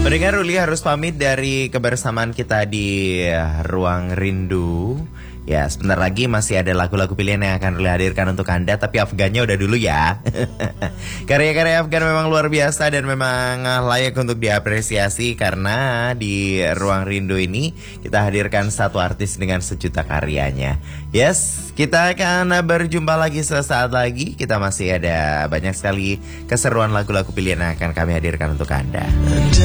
Pendengar Ruli harus pamit dari kebersamaan kita di Ruang Rindu. Ya, sebentar lagi masih ada lagu-lagu pilihan yang akan Ruli hadirkan untuk Anda. Tapi Afgannya udah dulu ya. Karya-karya Afgan memang luar biasa dan memang layak untuk diapresiasi. Karena di Ruang Rindu ini kita hadirkan satu artis dengan sejuta karyanya. Yes, kita akan berjumpa lagi sesaat lagi. Kita masih ada banyak sekali keseruan lagu-lagu pilihan yang akan kami hadirkan untuk Anda.